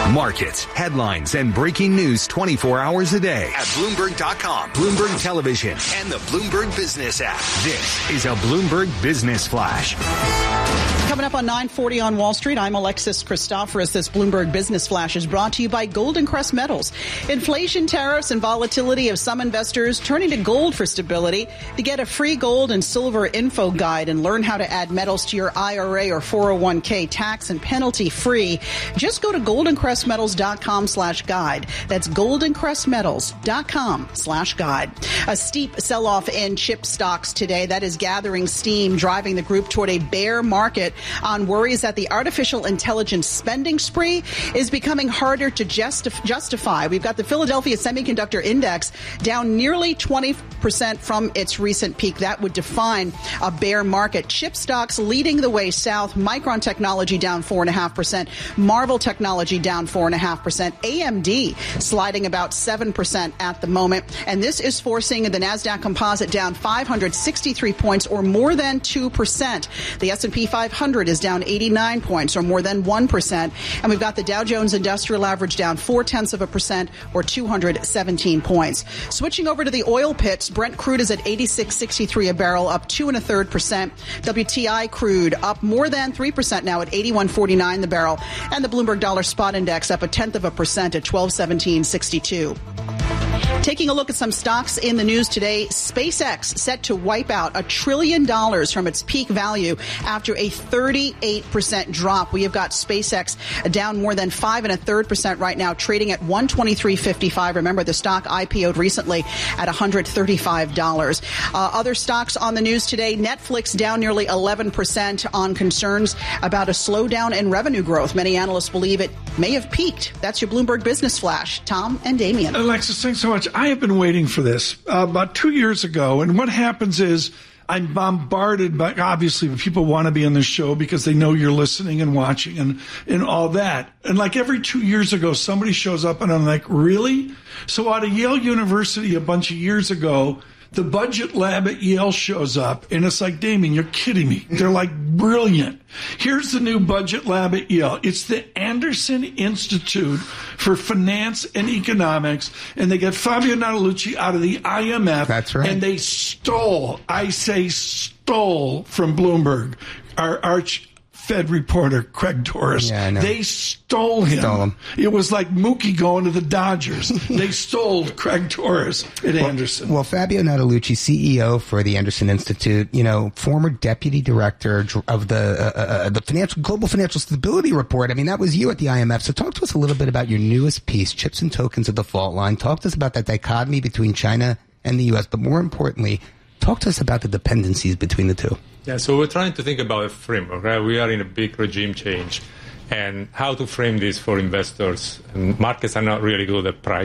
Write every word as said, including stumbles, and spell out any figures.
Markets, headlines, and breaking news twenty-four hours a day at Bloomberg dot com, Bloomberg Television, and the Bloomberg Business app. This is a Bloomberg Business Flash. Coming up on nine forty on Wall Street, I'm Alexis Christoforous. This Bloomberg Business Flash is brought to you by Golden Crest Metals. Inflation, tariffs, and volatility of some investors turning to gold for stability. To get a free gold and silver info guide and learn how to add metals to your I R A or four oh one k tax and penalty free, just go to golden crest metals dot com slash guide. That's golden crest metals dot com slash guide. A steep sell-off in chip stocks today that is gathering steam, driving the group toward a bear market on worries that the artificial intelligence spending spree is becoming harder to justif- justify. We've got the Philadelphia Semiconductor Index down nearly twenty percent from its recent peak. That would define a bear market. Chip stocks leading the way south. Micron Technology down four point five percent. Marvell Technology down four point five percent. A M D sliding about seven percent at the moment. And this is forcing the NASDAQ Composite down five hundred sixty-three points or more than two percent. The S and P five hundred is down eighty-nine points or more than one percent. And we've got the Dow Jones Industrial Average down four tenths of a percent or two hundred seventeen points. Switching over to the oil pits, Brent crude is at eighty-six sixty-three a barrel, up two and a third percent. W T I crude up more than three percent now at eighty-one forty-nine the barrel. And the Bloomberg Dollar Spot Index up a tenth of a percent at twelve seventeen sixty-two. Taking a look at some stocks in the news today, SpaceX set to wipe out a trillion dollars from its peak value after a thirty-eight percent drop. We have got SpaceX down more than five and a third percent right now, trading at one twenty-three fifty-five. Remember, the stock I P O'd recently at one hundred thirty-five dollars. Uh, other stocks on the news today, Netflix down nearly eleven percent on concerns about a slowdown in revenue growth. Many analysts believe it may have peaked. That's your Bloomberg Business Flash. Tom and Damien. Alexis, thanks so much. I have been waiting for this uh, about two years ago. And what happens is I'm bombarded by, obviously, people want to be on the show because they know you're listening and watching and, and all that. And like every two years ago, somebody shows up and I'm like, really? So out of Yale University a bunch of years ago, the budget lab at Yale shows up, and it's like, Damien, you're kidding me. They're like, brilliant. Here's the new budget lab at Yale. It's the Anderson Institute for Finance and Economics, and they get Fabio Nattalucci out of the I M F. That's right. And they stole, I say stole, from Bloomberg, our arch Fed reporter, Craig Torres. Yeah, I know. They stole him. Stole him. It was like Mookie going to the Dodgers. They stole Craig Torres at well, Anderson. Well, Fabio Nattalucci, C E O for the Anderson Institute, you know, former deputy director of the uh, uh, the financial global financial stability report. I mean, that was you at the I M F. So talk to us a little bit about your newest piece, Chips and Tokens of the Fault Line. Talk to us about that dichotomy between China and the U S, but more importantly, talk to us about the dependencies between the two. Yeah, so we're trying to think about a framework, right? We are in a big regime change, and how to frame this for investors. And markets are not really good at price